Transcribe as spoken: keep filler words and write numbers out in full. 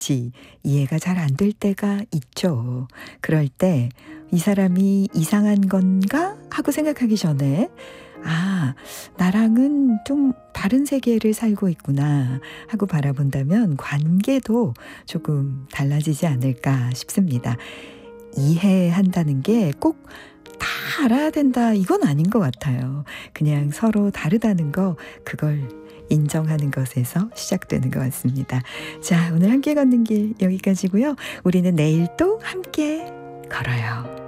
지 이해가 잘 안 될 때가 있죠. 그럴 때 '이 사람이 이상한 건가?' 하고 생각하기 전에 '아 나랑은 좀 다른 세계를 살고 있구나.' 하고 바라본다면 관계도 조금 달라지지 않을까 싶습니다. 이해한다는 게 꼭 다 알아야 된다 이건 아닌 것 같아요. 그냥 서로 다르다는 거 그걸 인정하는 것에서 시작되는 것 같습니다. 자, 오늘 함께 걷는 길 여기까지고요. 우리는 내일 또 함께 걸어요.